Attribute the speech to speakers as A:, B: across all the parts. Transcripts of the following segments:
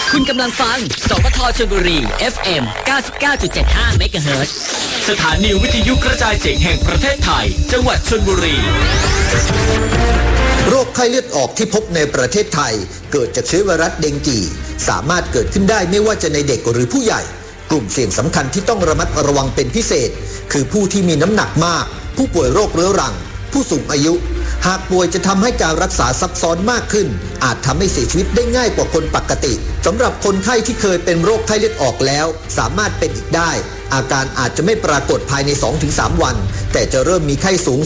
A: คุณกำลังฟังสวทชลบุรี FM 99.75 เมกะเฮิรตซ์สถานีวิทยุกระจายเสียงแห่งประเทศไทยจังหวัดชลบุรี
B: โรคไข้เลือดออกที่พบในประเทศไทยเกิดจากเชื้อไวรัสเดงกีสามารถเกิดขึ้นได้ไม่ว่าจะในเด็กหรือผู้ใหญ่กลุ่มเสี่ยงสำคัญที่ต้องระมัดระวังเป็นพิเศษคือผู้ที่มีน้ำหนักมากผู้ป่วยโรคเรื้อรังผู้สูงอายุหากป่วยจะทำให้การรักษาซับซ้อนมากขึ้นอาจทำให้เสียชีวิตได้ง่ายกว่าคนปกติสำหรับคนไข้ที่เคยเป็นโรคไข้เลือดออกแล้วสามารถเป็นอีกได้อาการอาจจะไม่ปรากฏภายใน 2-3 วันแต่จะเริ่มมีไข้สูง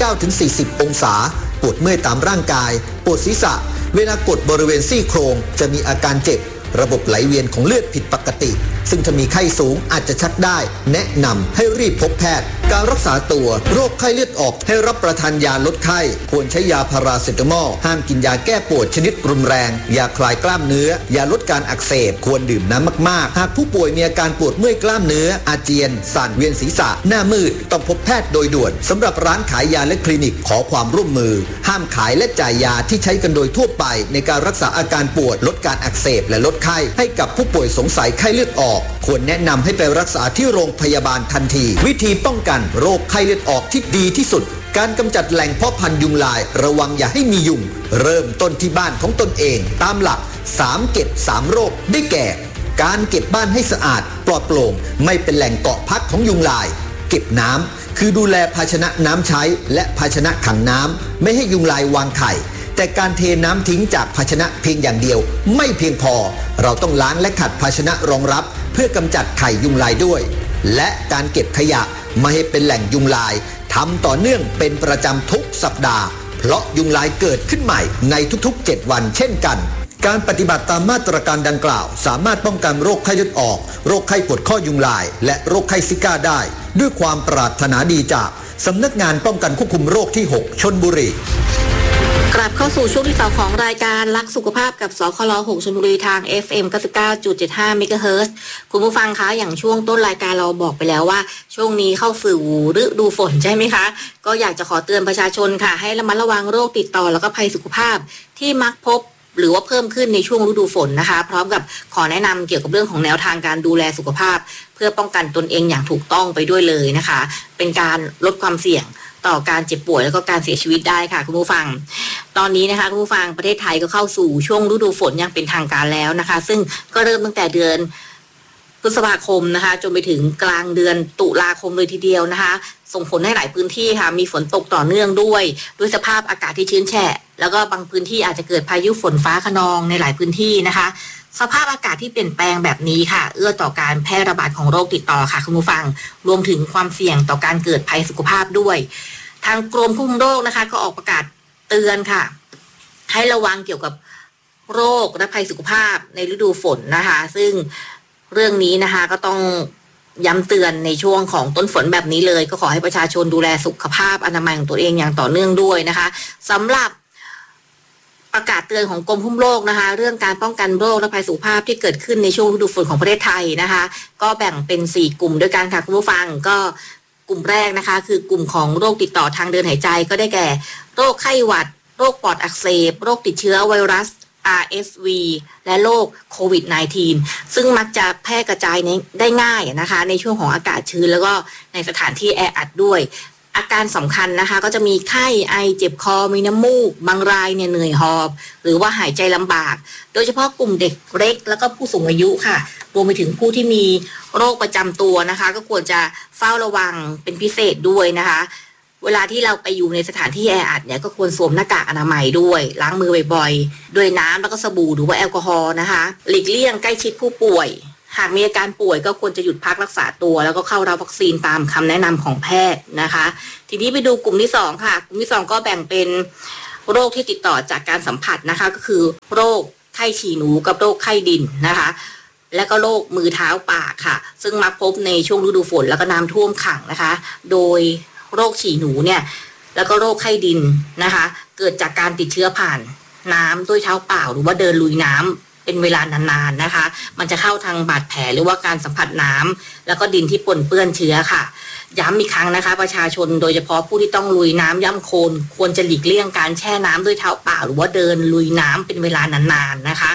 B: 39-40 องศาปวดเมื่อยตามร่างกายปวดศีรษะเวลากดบริเวณซี่โครงจะมีอาการเจ็บระบบไหลเวียนของเลือดผิดปกติซึ่งถ้ามีไข้สูงอาจจะชักได้แนะนำให้รีบพบแพทย์การรักษาตัวโรคไข้เลือดออกให้รับประทานยาลดไข้ควรใช้ยาพาราเซตามอลห้ามกินยาแก้ปวดชนิดรุนแรงยาคลายกล้ามเนื้อยาลดการอักเสบควรดื่มน้ำมากๆหากผู้ป่วยมีอาการปวดเมื่อยกล้ามเนื้ออาเจียนสั่นเวียนศีรษะหน้ามืดต้องพบแพทย์โดยด่วนสำหรับร้านขายยาและคลินิกขอความร่วมมือห้ามขายและจ่ายยาที่ใช้กันโดยทั่วไปในการรักษาอาการปวดลดการอักเสบและลดไข้ให้กับผู้ป่วยสงสัยไข้เลือดออกควรแนะนำให้ไปรักษาที่โรงพยาบาลทันทีวิธีป้องกันโรคไข้เลือดออกที่ดีที่สุดการกำจัดแหล่งเพาะพันธุ์ยุงลายระวังอย่าให้มียุงเริ่มต้นที่บ้านของตนเองตามหลัก3เก็บ3โรคได้แก่การเก็บบ้านให้สะอาดปลอดโปร่งไม่เป็นแหล่งเกาะพักของยุงลายเก็บน้ำคือดูแลภาชนะน้ำใช้และภาชนะขังน้ำไม่ให้ยุงลายวางไข่แต่การเทน้ำทิ้งจากภาชนะเพียงอย่างเดียวไม่เพียงพอเราต้องล้างและขัดภาชนะรองรับเพื่อกำจัดไข่ยุงลายด้วยและการเก็บขยะไม่ให้เป็นแหล่งยุงลายทำต่อเนื่องเป็นประจำทุกสัปดาห์เพราะยุงลายเกิดขึ้นใหม่ในทุกๆ7วันเช่นกันการปฏิบัติตามมาตรการดังกล่าวสามารถป้องกันโรคไข้เลือดออกโรคไข้ปวดข้อยุงลายและโรคไข้ซิก้าได้ด้วยความปรารถนาดีจากสำนักงานป้องกันควบคุมโรคที่6ชลบุรี
C: กลับเข้าสู่ช่วงที่2ของรายการรักสุขภาพกับสคล6ชลบุรีทาง FM 99.75 เมกะเฮิรตซ์คุณผู้ฟังคะอย่างช่วงต้นรายการเราบอกไปแล้วว่าช่วงนี้เข้าสู่ฤดูฝนใช่ไหมคะก็อยากจะขอเตือนประชาชนค่ะให้ระมัดระวังโรคติดต่อแล้วก็ภัยสุขภาพที่มักพบหรือว่าเพิ่มขึ้นในช่วงฤดูฝนนะคะพร้อมกับขอแนะนำเกี่ยวกับเรื่องของแนวทางการดูแลสุขภาพเพื่อป้องกันตนเองอย่างถูกต้องไปด้วยเลยนะคะเป็นการลดความเสี่ยงต่อการเจ็บป่วยแล้วก็การเสียชีวิตได้ค่ะคุณผู้ฟังตอนนี้นะคะคุณผู้ฟังประเทศไทยก็เข้าสู่ช่วงฤดูฝนอย่างเป็นทางการแล้วนะคะซึ่งก็เริ่มตั้งแต่เดือนพฤษภาคมนะคะจนไปถึงกลางเดือนตุลาคมเลยทีเดียวนะคะส่งผลให้หลายพื้นที่ค่ะมีฝนตกต่อเนื่องด้วยสภาพอากาศที่ชื้นแฉะแล้วก็บางพื้นที่อาจจะเกิดพายุฝนฟ้าคะนองในหลายพื้นที่นะคะสภาพอากาศที่เปลี่ยนแปลงแบบนี้ค่ะเอื้อต่อการแพร่ระบาดของโรคติดต่อค่ะคุณผู้ฟังรวมถึงความเสี่ยงต่อการเกิดภัยสุขภาพด้วยทางกรมควบคุมโรคนะคะก็ออกประกาศเตือนค่ะให้ระวังเกี่ยวกับโรคและภัยสุขภาพในฤดูฝนนะคะซึ่งเรื่องนี้นะคะก็ต้องย้ำเตือนในช่วงของต้นฝนแบบนี้เลยก็ขอให้ประชาชนดูแลสุขภาพอนามัยของตัวเองอย่างต่อเนื่องด้วยนะคะสำหรับประกาศเตือนของกรมควบคุมโรคนะคะเรื่องการป้องกันโรคและภัยสุขภาพที่เกิดขึ้นในช่วงฤดูฝนของประเทศไทยนะคะก็แบ่งเป็น4กลุ่มด้วยกันค่ะคุณผู้ฟังก็กลุ่มแรกนะคะคือกลุ่มของโรคติดต่อทางเดินหายใจก็ได้แก่โรคไข้หวัดโรคปอดอักเสบโรคติดเชื้อไวรัส RSV และโรคโควิด -19 ซึ่งมักจะแพร่กระจายได้ง่ายนะคะในช่วงของอากาศชื้นแล้วก็ในสถานที่แออัดด้วยอาการสำคัญนะคะก็จะมีไข้ไอเจ็บคอมีน้ำมูกบางรายเนี่ยเหนื่อยหอบหรือว่าหายใจลำบากโดยเฉพาะกลุ่มเด็กเล็กแล้วก็ผู้สูงอายุค่ะรวมไปถึงผู้ที่มีโรคประจำตัวนะคะก็ควรจะเฝ้าระวังเป็นพิเศษด้วยนะคะเวลาที่เราไปอยู่ในสถานที่แออัดเนี่ยก็ควรสวมหน้ากากอนามัยด้วยล้างมือบ่อยๆด้วยน้ำแล้วก็สบู่หรือว่าแอลกอฮอล์นะคะหลีกเลี่ยงใกล้ชิดผู้ป่วยหากมีอาการป่วยก็ควรจะหยุดพักรักษาตัวแล้วก็เข้ารับวัคซีนตามคำแนะนำของแพทย์นะคะทีนี้ไปดูกลุ่มที่2ค่ะกลุ่มที่2ก็แบ่งเป็นโรคที่ติดต่อจากการสัมผัสนะคะก็คือโรคไข้ฉี่หนูกับโรคไข้ดินนะคะและก็โรคมือเท้าปากค่ะซึ่งมักพบในช่วงฤดูฝนแล้วก็น้ำท่วมขังนะคะโดยโรคฉี่หนูเนี่ยแล้วก็โรคไข้ดินนะคะเกิดจากการติดเชื้อผ่านน้ำด้วยเท้าเปล่าหรือว่าเดินลุยน้ำเป็นเวลานานๆนะคะมันจะเข้าทางบาดแผลหรือว่าการสัมผัสน้ำแล้วก็ดินที่ปนเปื้อนเชื้อค่ะย้ำอีกครั้งนะคะประชาชนโดยเฉพาะผู้ที่ต้องลุยน้ำย่ำโคลนควรจะหลีกเลี่ยงการแช่น้ำด้วยเท้าเปล่าหรือว่าเดินลุยน้ำเป็นเวลานานๆนะคะ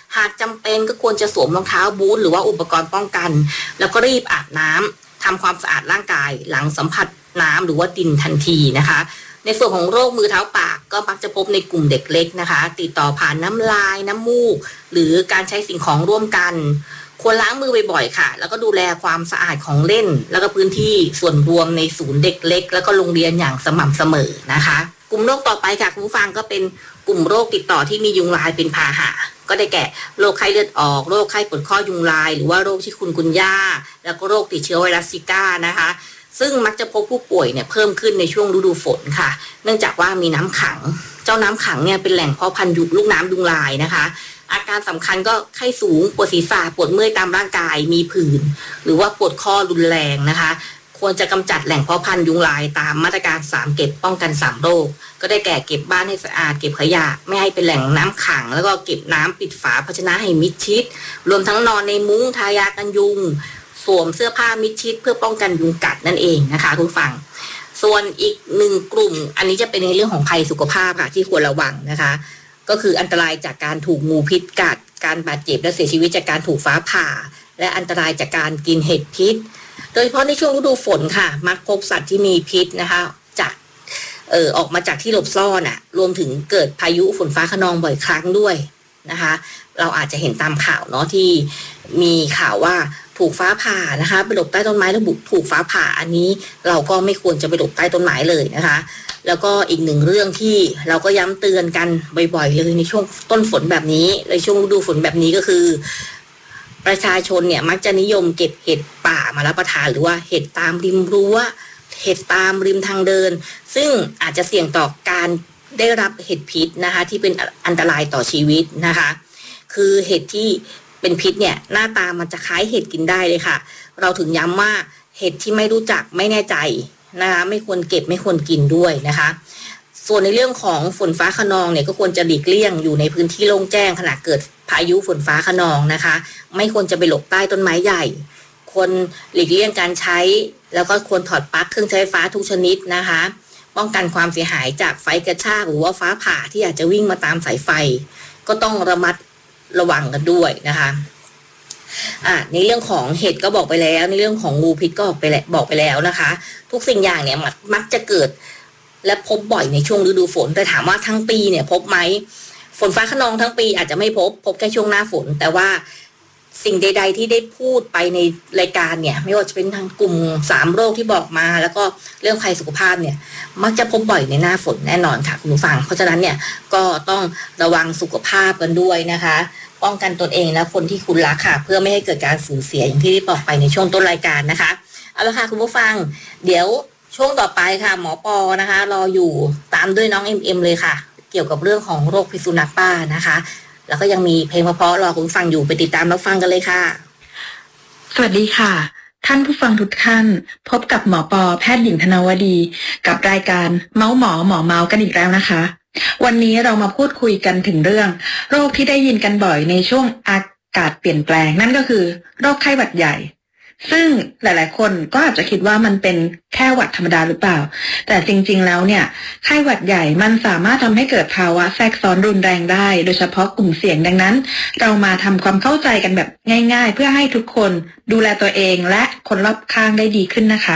C: หากจำเป็นก็ควรจะสวมรองเท้าบูทหรือว่าอุปกรณ์ป้องกันแล้วก็รีบอาบน้ำทำความสะอาดร่างกายหลังสัมผัสน้ำหรือว่าดินทันทีนะคะในส่วนของโรคมือเท้าปากก็มักจะพบในกลุ่มเด็กเล็กนะคะติดต่อผ่านน้ำลายน้ำมูกหรือการใช้สิ่งของร่วมกันควรล้างมือบ่อยๆค่ะแล้วก็ดูแลความสะอาดของเล่นแล้วก็พื้นที่ส่วนรวมในศูนย์เด็กเล็กแล้วก็โรงเรียนอย่างสม่ำเสมอนะคะกลุ่มโรคต่อไปค่ะคุณผู้ฟังก็เป็นกลุ่มโรคติดต่อที่มียุงลายเป็นพาหะก็ได้แก่โรคไข้เลือดออกโรคไข้ปวดข้อยุงลายหรือว่าโรคชิคุนกุนย่าแล้วก็โรคติดเชื้อไวรัสซิก้านะคะซึ่งมักจะพบผู้ป่วยเนี่ยเพิ่มขึ้นในช่วงฤดูฝนค่ะเนื่องจากว่ามีน้ำขังเจ้าน้ำขังเนี่ยเป็นแหล่งเพาะพันธุ์ลูกน้ำยุงลายนะคะอาการสำคัญก็ไข้สูงปวดศีรษะปวดเมื่อยตามร่างกายมีผื่นหรือว่าปวดข้อรุนแรงนะคะควรจะกำจัดแหล่งเพาะพันธุ์ยุงลายตามมาตรการ3เก็บป้องกัน3โรคก็ได้แก่เก็บบ้านให้สะอาดเก็บขยะไม่ให้เป็นแหล่งน้ำขังแล้วก็เก็บน้ำปิดฝาภาชนะให้มิดชิดรวมทั้งนอนในมุ้งทายากันยุงสวมเสื้อผ้ามิดชิดเพื่อป้องกันยุงกัดนั่นเองนะคะคุณฟังส่วนอีก1กลุ่มอันนี้จะเป็นในเรื่องของภัยสุขภาพค่ะที่ควรระวังนะคะก็คืออันตรายจากการถูกงูพิษกัดการบาดเจ็บและเสียชีวิตจากการถูกฟ้าผ่าและอันตรายจากการกินเห็ดพิษโดยเฉพาะในช่วงฤดูฝนค่ะมักพบสัตว์ที่มีพิษนะคะจากออกมาจากที่หลบซ่อนรวมถึงเกิดพายุฝนฟ้าคะนองบ่อยครั้งด้วยนะคะเราอาจจะเห็นตามข่าวเนาะที่มีข่าวว่าถูกฟ้าผ่านะคะไปหลบใต้ต้นไม้แล้วถูกฟ้าผ่าอันนี้เราก็ไม่ควรจะไปหลบใต้ต้นไม้เลยนะคะแล้วก็อีกหนึ่งเรื่องที่เราก็ย้ำเตือนกันบ่อยๆเลยในช่วงต้นฝนแบบนี้ในช่วงฤดูฝนแบบนี้ก็คือประชาชนเนี่ยมักจะนิยมเก็บเห็ดป่ามารับประทานหรือว่าเห็ดตามริมรั้วเห็ดตามริมทางเดินซึ่งอาจจะเสี่ยงต่อการได้รับเห็ดพิษนะคะที่เป็นอันตรายต่อชีวิตนะคะคือเห็ดที่เป็นพิษเนี่ยหน้าตามันจะคล้ายเห็ดกินได้เลยค่ะเราถึงย้ำว่าเห็ดที่ไม่รู้จักไม่แน่ใจนะคะไม่ควรเก็บไม่ควรกินด้วยนะคะส่วนในเรื่องของฝนฟ้าคะนองเนี่ยก็ควรจะหลีกเลี่ยงอยู่ในพื้นที่โล่งแจ้งขณะเกิดพายุฝนฟ้าคะนองนะคะไม่ควรจะไปหลบใต้ต้นไม้ใหญ่ควรหลีกเลี่ยงการใช้แล้วก็ควรถอดปลั๊กเครื่องใช้ไฟฟ้าทุกชนิดนะคะป้องกันความเสียหายจากไฟกระชากหรือว่าฟ้าผ่าที่อาจจะวิ่งมาตามสายไฟก็ต้องระมัดระวังกันด้วยนะคะในเรื่องของเห็ดก็บอกไปแล้วในเรื่องของงูพิษก็บอกไปแล้วนะคะทุกสิ่งอย่างเนี่ยมักจะเกิดและพบบ่อยในช่วงฤดูฝนแต่ถามว่าทั้งปีเนี่ยพบไหมฝนฟ้าคะนองทั้งปีอาจจะไม่พบแค่ช่วงหน้าฝนแต่ว่าสิ่งใดๆที่ได้พูดไปในรายการเนี่ยไม่ว่าจะเป็นทางกลุ่ม3โรคที่บอกมาแล้วก็เรื่องภัยสุขภาพเนี่ยมักจะพบบ่อยในหน้าฝนแน่นอนค่ะคุณผู้ฟังเพราะฉะนั้นเนี่ยก็ต้องระวังสุขภาพกันด้วยนะคะป้องกันตนเองและคนที่คุณรักค่ะเพื่อไม่ให้เกิดการสูญเสียอย่างที่ได้บอกไปในช่วงต้นรายการนะคะเอาละค่ะคุณผู้ฟังเดี๋ยวช่วงต่อไปค่ะหมอปอนะคะรออยู่ตามด้วยน้องเอ็มเลยค่ะเกี่ยวกับเรื่องของโรคพิษสุนัขบ้านะคะแล้วก็ยังมีเพลงเพราะๆรอคุณฟังอยู่ไปติดตามรับฟังกันเลยค่ะ
D: สวัสดีค่ะท่านผู้ฟังทุกท่านพบกับหมอปอแพทย์หญิงธนวดีกับรายการเมาส์หมอเมาส์กันอีกแล้วนะคะวันนี้เรามาพูดคุยกันถึงเรื่องโรคที่ได้ยินกันบ่อยในช่วงอากาศเปลี่ยนแปลงนั่นก็คือโรคไข้หวัดใหญ่ซึ่งหลายๆคนก็อาจจะคิดว่ามันเป็นแค่หวัดธรรมดาหรือเปล่าแต่จริงๆแล้วเนี่ยไข้หวัดใหญ่มันสามารถทำให้เกิดภาวะแทรกซ้อนรุนแรงได้โดยเฉพาะกลุ่มเสี่ยงดังนั้นเรามาทำความเข้าใจกันแบบง่ายๆเพื่อให้ทุกคนดูแลตัวเองและคนรอบข้างได้ดีขึ้นนะคะ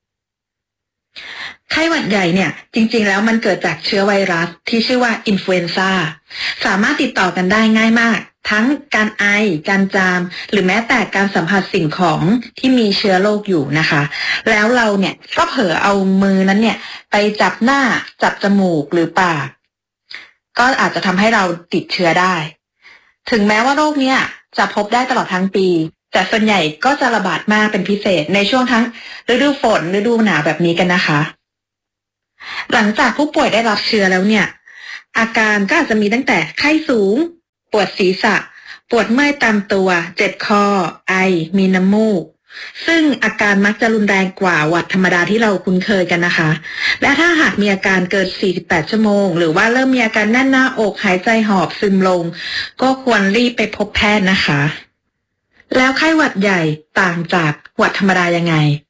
D: ไข้หวัดใหญ่เนี่ยจริงๆแล้วมันเกิดจากเชื้อไวรัสที่ชื่อว่าอินฟลูเอนซ่าสามารถติดต่อกันได้ง่ายมากทั้งการไอการจามหรือแม้แต่การสัมผัสสิ่งของที่มีเชื้อโรคอยู่นะคะแล้วเราเนี่ยก็เผลอเอามือนั้นเนี่ยไปจับหน้าจับจมูกหรือปากก็อาจจะทำให้เราติดเชื้อได้ถึงแม้ว่าโรคเนี้ยจะพบได้ตลอดทั้งปีแต่ส่วนใหญ่ก็จะระบาดมากเป็นพิเศษในช่วงทั้งฤดูฝนฤดูหนาวแบบนี้กันนะคะหลังจากผู้ป่วยได้รับเชื้อแล้วเนี่ยอาการก็อาจจะมีตั้งแต่ไข้สูงปวดศีรษะปวดเมื่อยตามตัวเจ็บคอไอมีน้ำมูกซึ่งอาการมักจะรุนแรงกว่าหวัดธรรมดาที่เราคุ้นเคยกันนะคะและถ้าหากมีอาการเกิน48ชั่วโมงหรือว่าเริ่มมีอาการแน่นหน้าอกหายใจหอบซึมลงก็ควรรีบไปพบแพทย์นะคะแล้วไข้หวัดใหญ่ต่างจากหวัดธรรมดายังไง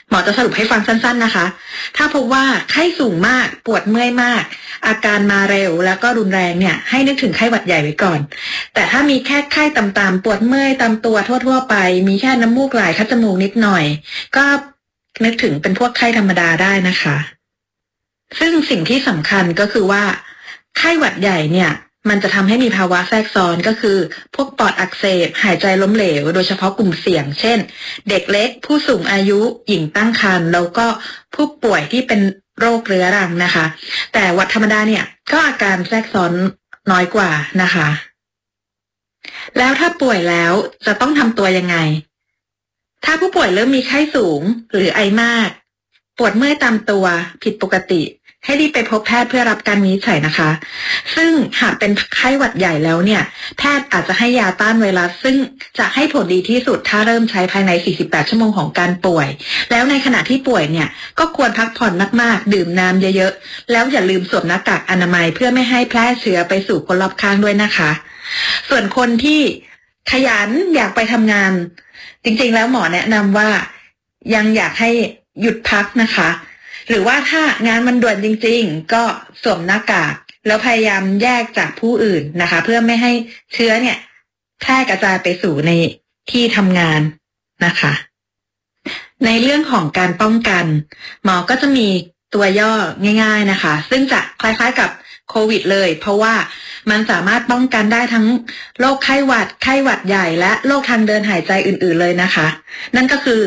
D: หมอจะสรุปให้ฟังสั้นๆนะคะถ้าพบว่าไข้สูงมากปวดเมื่อยมากอาการมาเร็วแล้วก็รุนแรงเนี่ยให้นึกถึงไข้หวัดใหญ่ไว้ก่อนแต่ถ้ามีแค่ไข้ต่ำๆปวดเมื่อยตามตัวทั่วๆไปมีแค่น้ำมูกไหลคัดจมูกนิดหน่อยก็นึกถึงเป็นพวกไข้ธรรมดาได้นะคะซึ่งสิ่งที่สำคัญก็คือว่าไข้หวัดใหญ่เนี่ยมันจะทำให้มีภาวะแทรกซ้อนก็คือพวกปอดอักเสบหายใจล้มเหลวโดยเฉพาะกลุ่มเสี่ยงเช่นเด็กเล็กผู้สูงอายุหญิงตั้งครรภ์แล้วก็ผู้ป่วยที่เป็นโรคเรื้อรังนะคะแต่หวัดธรรมดาเนี่ยก็อาการแทรกซ้อนน้อยกว่านะคะแล้วถ้าป่วยแล้วจะต้องทำตัวยังไงถ้าผู้ป่วยเริ่มมีไข้สูงหรือไอมากปวดเมื่อยตามตัวผิดปกติให้รีบไปพบแพทย์เพื่อรับการวินิจฉัยนะคะซึ่งหากเป็นไข้หวัดใหญ่แล้วเนี่ยแพทย์อาจจะให้ยาต้านไวรัสซึ่งจะให้ผลดีที่สุดถ้าเริ่มใช้ภายใน48ชั่วโมงของการป่วยแล้วในขณะที่ป่วยเนี่ยก็ควรพักผ่อนมากๆดื่มน้ำเยอะๆแล้วอย่าลืมสวมหน้ากากอนามัยเพื่อไม่ให้แพร่เชื้อไปสู่คนรอบข้างด้วยนะคะส่วนคนที่ขยันอยากไปทำงานจริงๆแล้วหมอแนะนำว่ายังอยากให้หยุดพักนะคะหรือว่าถ้างานมันด่วนจริงๆก็สวมหน้ากากแล้วพยายามแยกจากผู้อื่นนะคะเพื่อไม่ให้เชื้อเนี่ยแพร่กระจายไปสู่ในที่ทำงานนะคะในเรื่องของการป้องกันหมอก็จะมีตัวย่อง่ายๆนะคะซึ่งจะคล้ายๆกับโควิดเลยเพราะว่ามันสามารถป้องกันได้ทั้งโรคไข้หวัดใหญ่และโรคทางเดินหายใจอื่นๆเลยนะคะนั่นก็คือ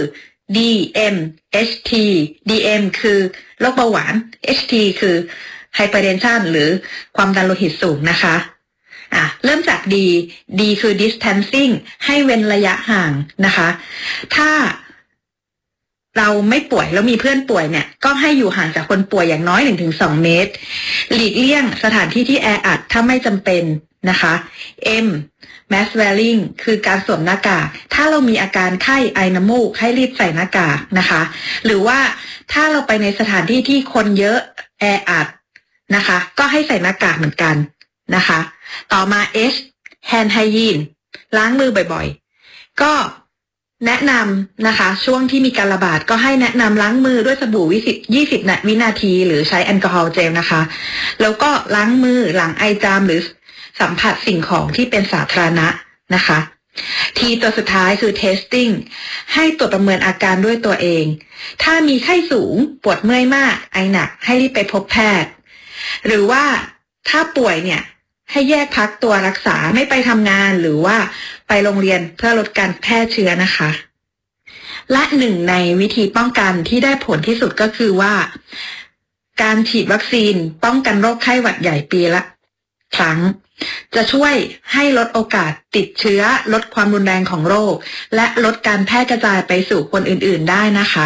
D: DMHT DM คือโรคเบาหวาน HT คือ Hypertension หรือความดันโลหิตสูงนะคะเริ่มจาก D คือ distancing ให้เว้นระยะห่างนะคะถ้าเราไม่ป่วยแล้วมีเพื่อนป่วยเนี่ยก็ให้อยู่ห่างจากคนป่วยอย่างน้อย 1-2 เมตรหลีกเลี่ยงสถานที่ที่แออัดถ้าไม่จำเป็นนะคะ M mask wearing คือการสวมหน้ากากถ้าเรามีอาการไข้ไอน้ำมูกให้รีบใส่หน้ากากนะคะหรือว่าถ้าเราไปในสถานที่ที่คนเยอะแออัดนะคะก็ให้ใส่หน้ากากเหมือนกันนะคะต่อมา H hand hygiene ล้างมือบ่อยๆก็แนะนำนะคะช่วงที่มีการระบาดก็ให้แนะนำล้างมือด้วยสบู่20 วินาทีหรือใช้แอลกอฮอล์เจลนะคะแล้วก็ล้างมือหลังไอจามหรือสัมผัสสิ่งของที่เป็นสาธารณะนะคะทีตัวสุดท้ายคือ testing ให้ตรวจประเมินอาการด้วยตัวเองถ้ามีไข้สูงปวดเมื่อยมากไอหนักให้รีบไปพบแพทย์หรือว่าถ้าป่วยเนี่ยให้แยกพักตัวรักษาไม่ไปทำงานหรือว่าไปโรงเรียนเพื่อลดการแพร่เชื้อนะคะและหนึ่งในวิธีป้องกันที่ได้ผลที่สุดก็คือว่าการฉีดวัคซีนป้องกันโรคไข้หวัดใหญ่ปีละครั้งจะช่วยให้ลดโอกาสติดเชื้อลดความรุนแรงของโรคและลดการแพร่กระจายไปสู่คนอื่นๆได้นะคะ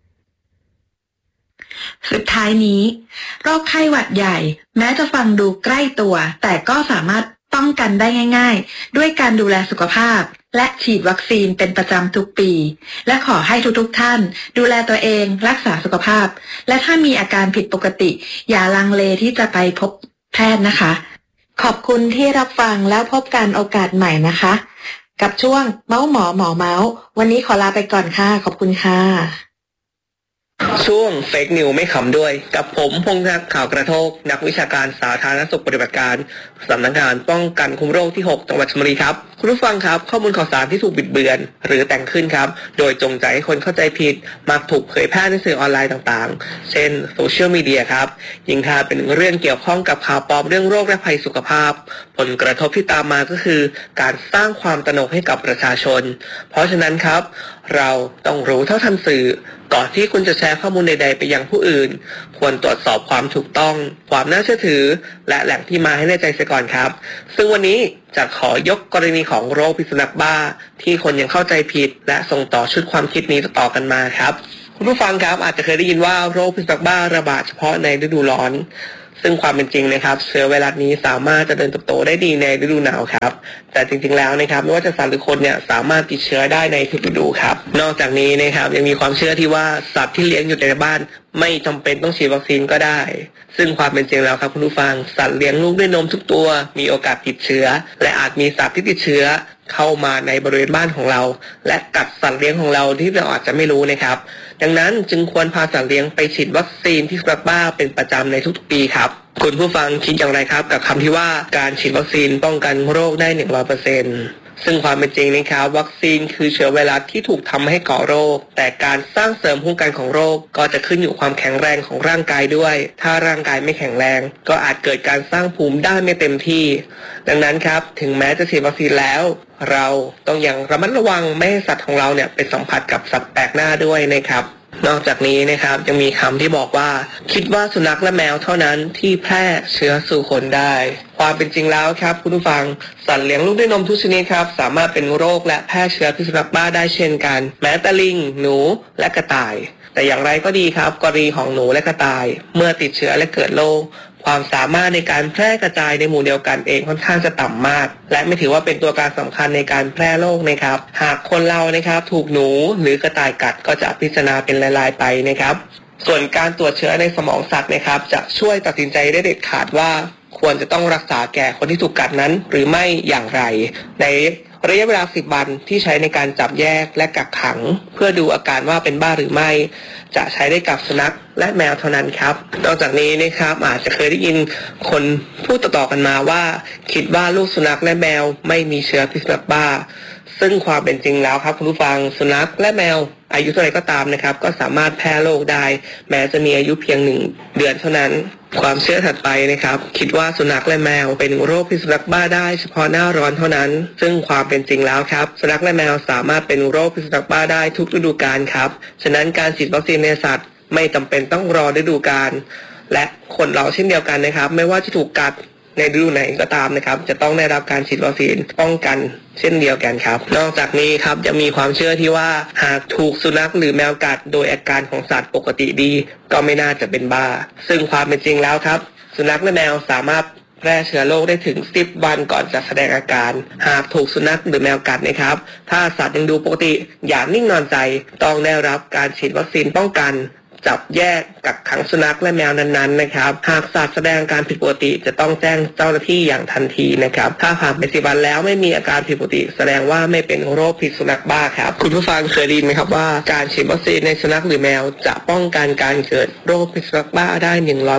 D: สุดท้ายนี้โรคไข้หวัดใหญ่แม้จะฟังดูใกล้ตัวแต่ก็สามารถป้องกันได้ง่ายๆด้วยการดูแลสุขภาพและฉีดวัคซีนเป็นประจำทุกปีและขอให้ทุกท่านดูแลตัวเองรักษาสุขภาพและถ้ามีอาการผิดปกติอย่าลังเลที่จะไปพบแพทย์นะคะขอบคุณที่รับฟังแล้วพบกันโอกาสใหม่นะคะกับช่วงเมาส์หมอเมาส์วันนี้ขอลาไปก่อนค่ะขอบคุณค่ะ
E: ช่วงเฟกนิวไม่ขำด้วยกับผมพงษ์ศักดิ์ข่าวกระโทกนักวิชาการสาธารณสุขปฏิบัติการสำนักงานป้องกันคุมโรคที่6จังหวัดชลบุรีครับคุณผู้ฟังครับข้อมูลข่าวสารที่ถูกบิดเบือนหรือแต่งขึ้นครับโดยจงใจให้คนเข้าใจผิดมักถูกเผยแพร่ในสื่อออนไลน์ต่างๆเช่นโซเชียลมีเดียครับยิ่งถ้าเป็นเรื่องเกี่ยวข้องกับข่าวปลอมเรื่องโรคและภัยสุขภาพผลกระทบที่ตามมาก็คือการสร้างความตระหนกให้กับประชาชนเพราะฉะนั้นครับเราต้องรู้เท่าทันสื่อก่อนที่คุณจะแชร์ข้อมูลใดๆไปยังผู้อื่นควรตรวจสอบความถูกต้องความน่าเชื่อถือและแหล่งที่มาให้แน่ใจเสียก่อนครับซึ่งวันนี้จะขอยกกรณีของโรคพิษสุนัขบ้าที่คนยังเข้าใจผิดและส่งต่อชุดความคิดนี้ต่อกันมาครับคุณผู้ฟังครับอาจจะเคยได้ยินว่าโรคพิษสุนัขบ้าระบาดเฉพาะในฤดูร้อนซึ่งความเป็นจริงนะครับเชื้อไวรัสนี้สามารถเจริญเติบโตได้ดีในฤดูหนาวครับแต่จริงๆแล้วนะครับไม่ว่าจะสัตว์หรือคนเนี่ยสามารถติดเชื้อได้ในทุกฤดูครับนอกจากนี้นะครับยังมีความเชื่อที่ว่าสัตว์ที่เลี้ยงอยู่ในบ้านไม่จำเป็นต้องฉีดวัคซีนก็ได้ซึ่งความเป็นจริงแล้วครับคุณผู้ฟังสัตว์เลี้ยงลูกด้วยนมทุกตัวมีโอกาสติดเชื้อและอาจมีสัตว์ที่ติดเชื้อเข้ามาในบริเวณบ้านของเราและกัดสัตว์เลี้ยงของเราที่เราอาจจะไม่รู้นะครับดังนั้นจึงควรพาสัตว์เลี้ยงไปฉีดวัคซีนพิษสุนัขบ้าเป็นประจำในทุกๆปีครับคุณผู้ฟังคิดอย่างไรครับกับคำที่ว่าการฉีดวัคซีนป้องกันโรคได้ 100%ซึ่งความเป็นจริงนะครับวัคซีนคือเชื้อไวรัสที่ถูกทำให้ก่อโรคแต่การสร้างเสริมภูมิคุ้มกันของโรคก็จะขึ้นอยู่ความแข็งแรงของร่างกายด้วยถ้าร่างกายไม่แข็งแรงก็อาจเกิดการสร้างภูมิได้ไม่เต็มที่ดังนั้นครับถึงแม้จะฉีดวัคซีนแล้วเราต้องยังระมัดระวังไม่ให้สัตว์ของเราเนี่ยไปสัมผัสกับสัตว์แปลกหน้าด้วยนะครับนอกจากนี้นะครับยังมีคำที่บอกว่าคิดว่าสุนัขและแมวเท่านั้นที่แพร่เชื้อสู่คนได้ความเป็นจริงแล้วครับคุณผู้ฟังสัตว์เลี้ยงลูกด้วยนมทุกชนิดครับสามารถเป็นโรคและแพร่เชื้อพิษสุนัขบ้าได้เช่นกันแม้แต่ลิงหนูและกระต่ายแต่อย่างไรก็ดีครับกรณีของหนูและกระต่ายเมื่อติดเชื้อและเกิดโรคความสามารถในการแพร่กระจายในหมู่เดียวกันเองค่อนข้างจะต่ำมากและไม่ถือว่าเป็นตัวการสำคัญในการแพร่โรคนะครับหากคนเรานะครับถูกหนูหรือกระต่ายกัดก็จะพิจารณาเป็นรายๆไปนะครับส่วนการตรวจเชื้อในสมองสัตว์นะครับจะช่วยตัดสินใจได้เด็ดขาดว่าควรจะต้องรักษาแก่คนที่ถูกกัดนั้นหรือไม่อย่างไรในระยะเวลา10 วันที่ใช้ในการจับแยกและกักขังเพื่อดูอาการว่าเป็นบ้าหรือไม่จะใช้ได้กับสุนัขและแมวเท่านั้นครับนอกจากนี้นะครับอาจจะเคยได้ยินคนพูดต่อๆกันมาว่าคิดว่าลูกสุนัขและแมวไม่มีเชื้อพิษสุนัขบ้าซึ่งความเป็นจริงแล้วครับคุณผู้ฟังสุนัขและแมวอายุเท่าไหร่ก็ตามนะครับก็สามารถแพร่โรคได้แม้จะมีอายุเพียง1 เดือนเท่านั้นความเชื่อถัดไปนะครับคิดว่าสุนัขและแมวเป็นโรคพิษสุนัขบ้าได้เฉพาะหน้าร้อนเท่านั้นซึ่งความเป็นจริงแล้วครับสุนัขและแมวสามารถเป็นโรคพิษสุนัขบ้าได้ทุกฤดูกาลครับฉะนั้นการฉีดวัคซีนในสัตว์ไม่จำเป็นต้องรอฤดูกาลและคนเราเช่นเดียวกันนะครับไม่ว่าจะถูกกัดในฤดูไหนก็ตามนะครับจะต้องได้รับการฉีดวัคซีนป้องกันเช่นเดียวกันครับนอกจากนี้ครับยังมีความเชื่อที่ว่าหากถูกสุนัขหรือแมวกัดโดยอาการของสัตว์ปกติดีก็ไม่น่าจะเป็นบ้าซึ่งความเป็นจริงแล้วครับสุนัขและแมวสามารถแพร่เชื้อโรคได้ถึง10 วันก่อนจะแสดงอาการหากถูกสุนัขหรือแมวกัดนะครับถ้าสัตว์ยังดูปกติอย่านิ่งนอนใจต้องได้รับการฉีดวัคซีนป้องกันจับแยกกักขังสุนัขและแมวนั้นๆนะครับหากสัตว์แสดงอาการผิดปกติจะต้องแจ้งเจ้าหน้าที่อย่างทันทีนะครับถ้าผ่านไป10 วันแล้วไม่มีอาการผิดปกติแสดงว่าไม่เป็นโรคพิษสุนัขบ้าครับคุณผู้ฟังเคยได้ยินไหมครับว่าการฉีดวัคซีนในสุนัขหรือแมวจะป้องกันการเกิดโรคพิษสุนัขบ้าได้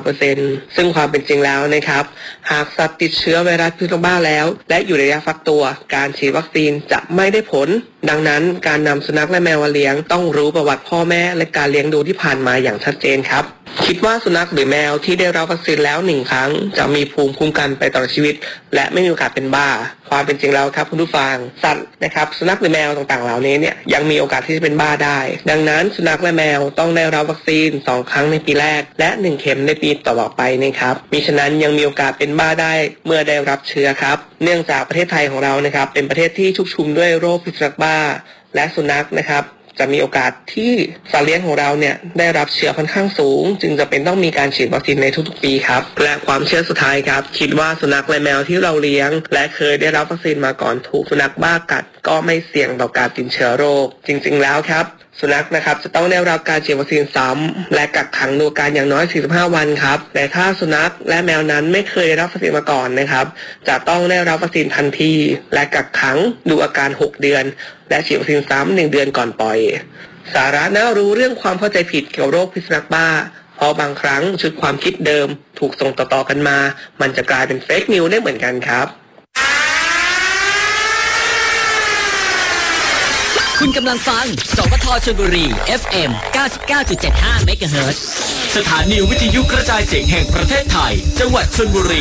E: 100% ซึ่งความเป็นจริงแล้วนะครับหากสัตว์ติดเชื้อไวรัสพิษสุนัขบ้าแล้วและอยู่ในระยะฟักตัวการฉีดวัคซีนจะไม่ได้ผลดังนั้นการนำสุนัขและแมวมาเลี้ยงต้องรู้ประวัติพ่อแม่และการเลี้ยงดูที่ผ่านมาอย่างชัดเจนครับคิดว่าสุนัขหรือแมวที่ได้รับวัคซีนแล้ว1 ครั้งจะมีภูมิคุ้มกันไปตลอดชีวิตและไม่มีโอกาสเป็นบ้าความเป็นจริงแล้วครับคุณผู้ฟังสัตว์นะครับสุนัขหรือแมวต่างๆเหล่านี้เนี่ยยังมีโอกาสที่จะเป็นบ้าได้ดังนั้นสุนัขและแมวต้องได้รับวัคซีน2 ครั้งในปีแรกและ1 เข็มในปีต่อๆไปนะครับมิฉะนั้นยังมีโอกาสเป็นบ้าได้เมื่อได้รับเชื้อครับเนื่องจากประเทศไทยของเรานะครับเป็นประเทศที่ชุกชุมด้วยโรคพิษสุนัขบ้าและสุนัขนะครับจะมีโอกาสที่สัตว์เลี้ยงของเราเนี่ยได้รับเชื้อค่อนข้างสูงจึงจะเป็นต้องมีการฉีดวัคซีนในทุกๆปีครับและความเชื่อสุดท้ายครับคิดว่าสุนัขและแมวที่เราเลี้ยงและเคยได้รับวัคซีนมาก่อนถูกสุนัขบ้ากัดก็ไม่เสี่ยงต่อการติดเชื้อโรคจริงๆแล้วครับสุนัขนะครับจะต้องได้รับการฉีดวัคซีนซ้ำและกักขังดูอาการอย่างน้อย45 วันครับแต่ถ้าสุนัขและแมวนั้นไม่เคยได้รับวัคซีนมาก่อนนะครับจะต้องได้รับวัคซีนทันทีและกักขังดูอาการ6 เดือนและฉีดวัคซีนซ้ำ1 เดือนก่อนปล่อยสาระน่ารู้เรื่องความเข้าใจผิดเกี่ยวกับโรคพิษสุนัขบ้าเพราะบางครั้งชุดความคิดเดิมถูกส่งต่อๆกันมามันจะกลายเป็นเฟกนิวส์ได้เหมือนกันครับ
A: คุณกำลังฟังสวทชลบุรี FM 99.75 เมกะเฮิรตซ์สถานีวิทยุกระจายเสียงแห่งประเทศไทยจังหวัดชลบุรี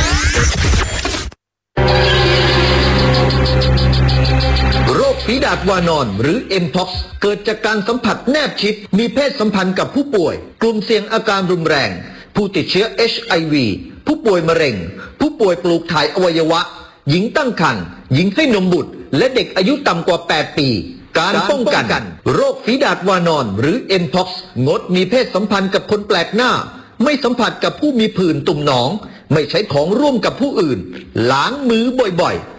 B: โรคฝีดาษวานอนหรือ Mpox เกิดจากการสัมผัสแนบชิดมีเพศสัมพันธ์กับผู้ป่วยกลุ่มเสี่ยงอาการรุนแรงผู้ติดเชื้อ HIV ผู้ป่วยมะเร็งผู้ป่วยปลูกถ่ายอวัยวะหญิงตั้งครรภ์หญิงให้นมบุตรและเด็กอายุต่ำกว่า8 ปีการป้องกันโรคฝีดาษวานอนหรือ Mpox งดมีเพศสัมพันธ์กับคนแปลกหน้าไม่สัมผัสกับผู้มีผื่นตุ่มหนองไม่ใช้ของร่วมกับผู้อื่นล้างมือบ่อยๆ